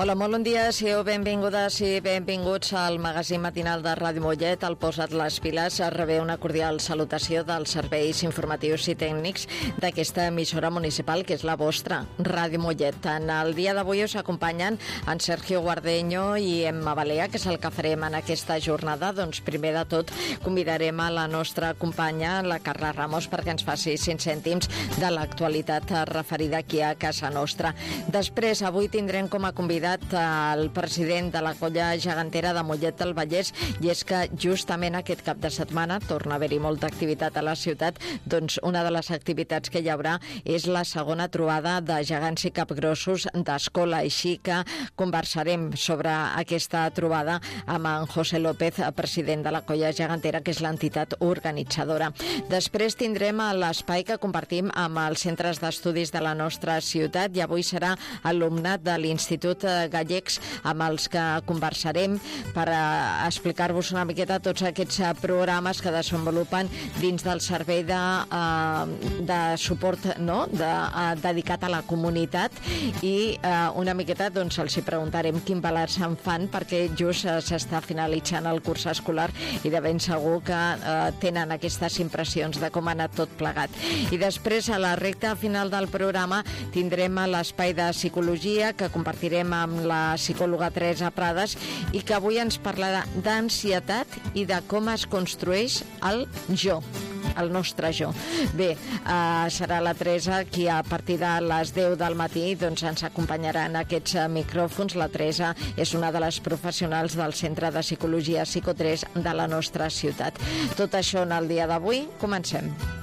Hola, molt bon dia, sigueu benvingudes i benvinguts al magazín matinal de Ràdio Mollet. Al Posa't les piles rebé una cordial salutació dels serveis informatius i tècnics d'aquesta emissora municipal, que és la vostra, Ràdio Mollet. En el dia d'avui us acompanyen en Sergio Guardeño i Emma Balea, que és el que farem en aquesta jornada. Doncs primer de tot convidarem a la nostra companya, la Carla Ramos, perquè ens faci 5 cèntims de l'actualitat referida aquí a casa nostra. Després, avui tindrem com a convidat el president de la colla gegantera de Mollet del Vallès, i és que justament aquest cap de setmana torna a haver-hi molta activitat a la ciutat. Doncs una de les activitats que hi haurà és la segona trobada de gegants i capgrossos d'escola, així que conversarem sobre aquesta trobada amb en José López, president de la colla gegantera, que és l'entitat organitzadora. Després tindrem l'espai que compartim amb els centres d'estudis de la nostra ciutat, i avui serà alumnat de l'Institut Gallecs amb els que conversarem per explicar-vos una miqueta tots aquests programes que desenvolupen dins del servei de suport, no? Dedicat a la comunitat, i una miqueta doncs els hi preguntarem quin balanç en fan, perquè just s'està finalitzant el curs escolar i de ben segur que tenen aquestes impressions de com ha anat tot plegat. I després, a la recta final del programa, tindrem l'espai de psicologia que compartirem amb la psicòloga Teresa Prades, i que avui ens parlarà d'ansietat i de com es construeix el jo, el nostre jo. Bé, serà la Teresa qui a partir de les 10 del matí doncs ens acompanyarà en aquests micròfons. La Teresa és una de les professionals del Centre de Psicologia Psico3 de la nostra ciutat. Tot això en el dia d'avui. Comencem.